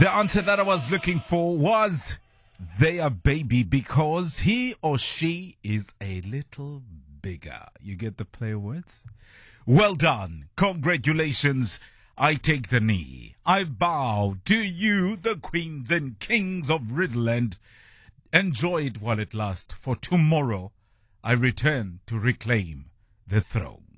The answer that I was looking for was their baby because he or she is a little bigger. You get the play words? Well done. Congratulations. I take the knee. I bow to you, the queens and kings of Riddleland. Enjoy it while it lasts, for tomorrow I return to reclaim the throne.